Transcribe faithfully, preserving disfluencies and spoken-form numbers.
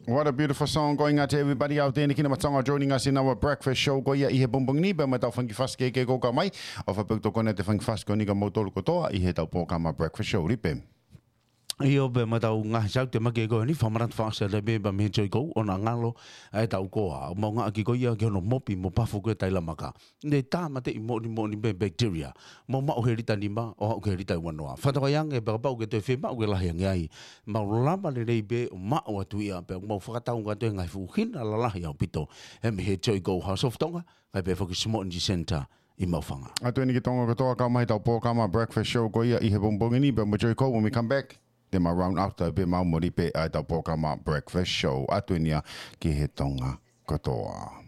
What a beautiful song going out to everybody out there. Nikina Matonga joining us in our breakfast show. Ko ia i he bumbung ni ba matau fangi fast ke ke ko ka mai. O fa pekto kona te fangi fast ko ni ka motolo ko toa i he tau po ka ma breakfast show ripe. Io be matau nga sau te make ko ni famarat fast le be ba me joy ko ona ngalo ai tau ko a mo nga ki ko ia ke no mopi mo pafu ko tai lamaka. Ne ta mate i mo ni mo ni be bacteria. Mo ma o herita ni ma o o herita wanoa. Fa to yang e ba ba ke te fe ma o la yang ai. Ma lama le le be ma o tu ia pe mo fa ta nga te ngai fu hin la la ya pito. E me he joy ko house of tonga. Ai be focus mo ni center. I Maufanga. Atu ni ki tonga ko toa ka mai tau po ka ma breakfast show ko ia i he bumbung ni ba mo joy ko when we come back. Then my round after be mau mori pe ai tau po ka ma breakfast show atu ni ki he tonga ko toa.